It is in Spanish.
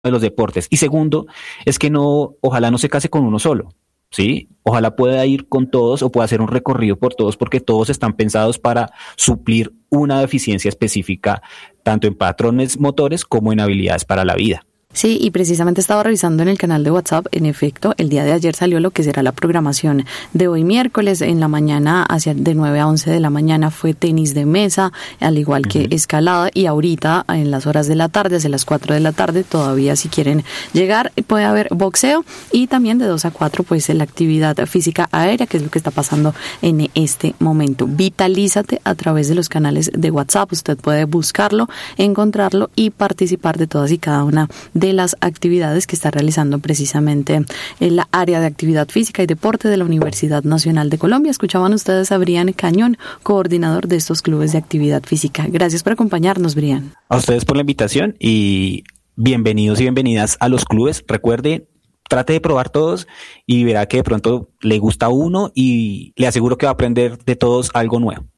de los deportes. Y segundo, es que ojalá no se case con uno solo, ¿sí? Ojalá pueda ir con todos o pueda hacer un recorrido por todos, porque todos están pensados para suplir una deficiencia específica, tanto en patrones motores como en habilidades para la vida. Sí, y precisamente estaba revisando en el canal de WhatsApp, en efecto, el día de ayer salió lo que será la programación de hoy miércoles. En la mañana, de 9 a 11 de la mañana, fue tenis de mesa, al igual que escalada, y ahorita, en las horas de la tarde, hacia las 4 de la tarde, todavía si quieren llegar, puede haber boxeo, y también de 2 a 4, pues la actividad física aérea, que es lo que está pasando en este momento. Vitalízate a través de los canales de WhatsApp, usted puede buscarlo, encontrarlo y participar de todas y cada una de las actividades que está realizando precisamente en la área de actividad física y deporte de la Universidad Nacional de Colombia. Escuchaban ustedes a Brian Cañón, coordinador de estos clubes de actividad física. Gracias por acompañarnos, Brian. A ustedes por la invitación y bienvenidos y bienvenidas a los clubes. Recuerde, trate de probar todos y verá que de pronto le gusta uno y le aseguro que va a aprender de todos algo nuevo.